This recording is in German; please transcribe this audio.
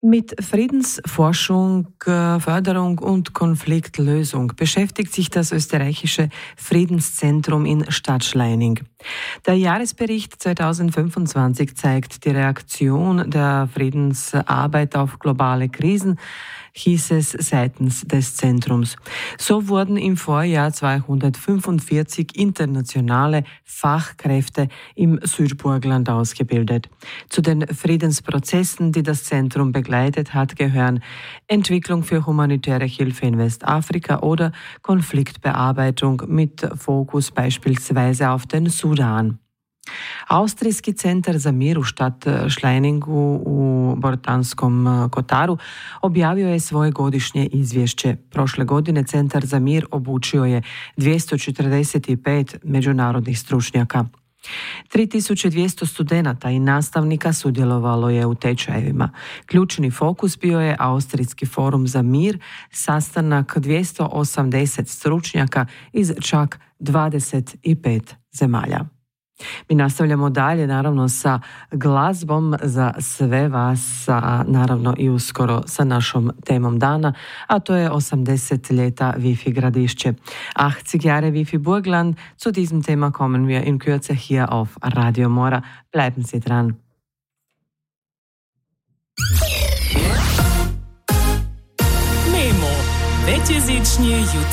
Mit Friedensforschung, Förderung und Konfliktlösung beschäftigt sich das österreichische Friedenszentrum in Stadtschleining. Der Jahresbericht 2025 zeigt die Reaktion der Friedensarbeit auf globale Krisen, hieß es seitens des Zentrums. So wurden im Vorjahr 245 internationale Fachkräfte im Südburgenland ausgebildet. Zu den Friedensprozessen, die das Zentrum begleitet hat, gehören Entwicklung für humanitäre Hilfe in Westafrika oder Konfliktbearbeitung mit Fokus beispielsweise auf den Sudan. Austrijski centar za mir u štat Šlajningu u Botanskom Kotaru objavio je svoje godišnje izvješće. Prošle godine Centar za mir obučio je 245 međunarodnih stručnjaka. 3200 studenata i nastavnika sudjelovalo je u tečajevima. Ključni fokus bio je Austrijski forum za mir, sastanak 280 stručnjaka iz čak 25 zemalja. Mi nastavljamo dalje, naravno, sa glazbom za sve vas, a naravno i uskoro sa našom temom dana, a to je 80 ljeta Wifi Gradišće. 80 Jahre Wifi Burgenland, zu diesem Thema kommen wir in Kürze hier auf Radio Mora. Bleiben Sie dran. Memo, većjezičnije jutro.